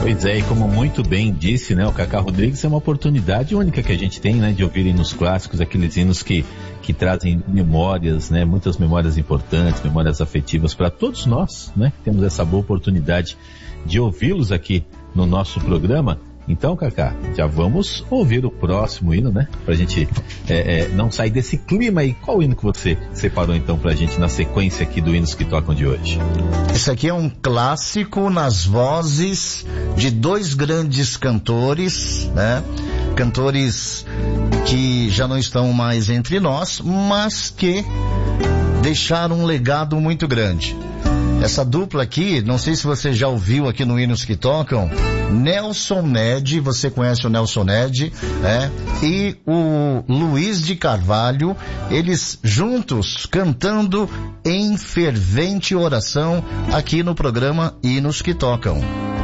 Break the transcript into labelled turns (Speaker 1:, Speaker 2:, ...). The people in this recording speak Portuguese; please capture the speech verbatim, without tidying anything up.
Speaker 1: Pois é, e como muito bem disse, né, o Cacá Rodrigues, é uma oportunidade única que a gente tem, né, de ouvir hinos clássicos, aqueles hinos que, que trazem memórias, né, muitas memórias importantes, memórias afetivas para todos nós, né, que temos essa boa oportunidade de ouvi-los aqui no nosso programa. Então, Cacá, já vamos ouvir o próximo hino, né? Pra gente é, é, não sair desse clima aí. Qual hino que você separou então pra gente na sequência aqui do Hinos que Tocam de hoje?
Speaker 2: Esse aqui é um clássico nas vozes de dois grandes cantores, né? Cantores que já não estão mais entre nós, mas que deixaram um legado muito grande. Essa dupla aqui, não sei se você já ouviu aqui no Hinos que Tocam, Nelson Ned, você conhece o Nelson Ned, né? E o Luiz de Carvalho, eles juntos cantando em fervente oração aqui no programa Hinos que Tocam.